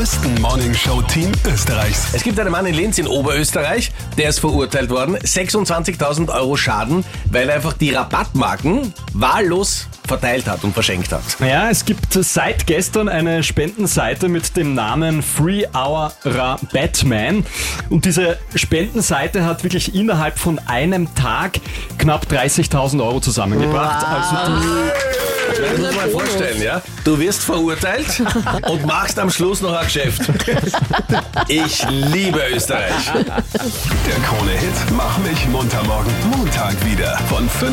besten Morningshow-Team Österreichs. Es gibt einen Mann in Linz in Oberösterreich, der ist verurteilt worden. 26.000 Euro Schaden, weil er einfach die Rabattmarken wahllos verteilt hat und verschenkt hat. Ja, es gibt seit gestern eine Spendenseite mit dem Namen Free Our Batman. Und diese Spendenseite hat wirklich innerhalb von einem Tag knapp 30.000 Euro zusammengebracht. Also Das muss man mal vorstellen, ja? Du wirst verurteilt und machst am Schluss noch ein Geschäft. Ich liebe Österreich. Der Krone-Hit Mach mich munter morgen Montag wieder von 5